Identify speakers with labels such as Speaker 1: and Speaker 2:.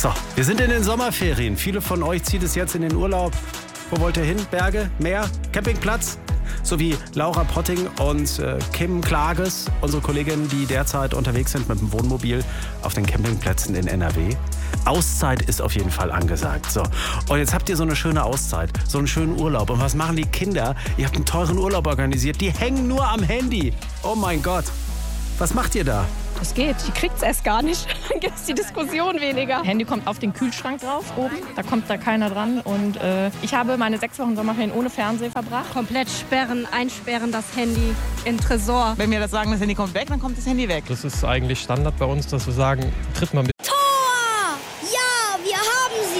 Speaker 1: So, wir sind in den Sommerferien. Viele von euch zieht es jetzt in den Urlaub. Wo wollt ihr hin? Berge, Meer, Campingplatz? So wie Laura Potting und Kim Klages, unsere Kolleginnen, die derzeit unterwegs sind mit dem Wohnmobil auf den Campingplätzen in NRW. Auszeit ist auf jeden Fall angesagt. So, und jetzt habt ihr so eine schöne Auszeit, so einen schönen Urlaub. Und was machen die Kinder? Ihr habt einen teuren Urlaub organisiert. Die hängen nur am Handy. Oh mein Gott. Was macht ihr da?
Speaker 2: Das geht, die kriegt's erst gar nicht. Dann gibt's die Diskussion weniger.
Speaker 3: Handy kommt auf den Kühlschrank drauf oben, da kommt da keiner dran. Und ich habe meine 6 Wochen Sommerferien ohne Fernseher verbracht.
Speaker 2: Komplett sperren, einsperren das Handy in Tresor.
Speaker 4: Wenn wir das sagen, das Handy kommt weg, dann kommt das Handy weg.
Speaker 5: Das ist eigentlich Standard bei uns, dass wir sagen, tritt mal ein